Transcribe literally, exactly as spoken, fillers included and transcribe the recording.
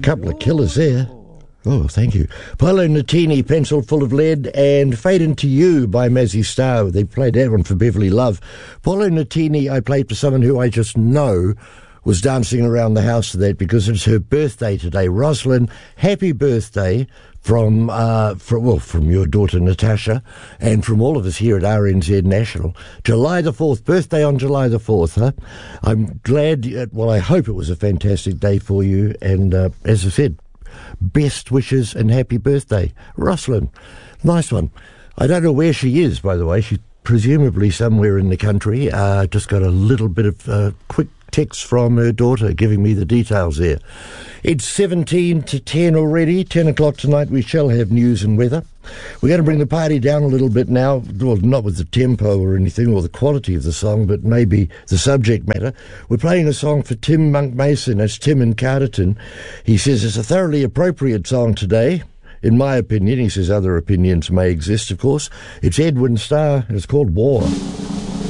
couple of killers there. Oh, thank you. Paolo Nutini, Pencil Full of Lead, and Fade Into You by Mazzy Star. They played that one for Beverly Love. Paolo Nutini, I played for someone who I just know was dancing around the house to that because it's her birthday today. Rosalind, happy birthday from, uh, from, well, from your daughter Natasha and from all of us here at R N Z National. July the fourth, birthday on July the fourth, huh? I'm glad, well, I hope it was a fantastic day for you, and uh, as I said, best wishes and happy birthday. Rosalind, nice one. I don't know where she is, by the way. She's presumably somewhere in the country. Uh, just got a little bit of uh, quick text from her daughter giving me the details there. It's seventeen to ten already. ten o'clock tonight we shall have news and weather. We're going to bring the party down a little bit now. Well, not with the tempo or anything or the quality of the song, but maybe the subject matter. We're playing a song for Tim Monk Mason. That's Tim in Carterton. He says it's a thoroughly appropriate song today. In my opinion, he says other opinions may exist, of course. It's Edwin Starr, and it's called War.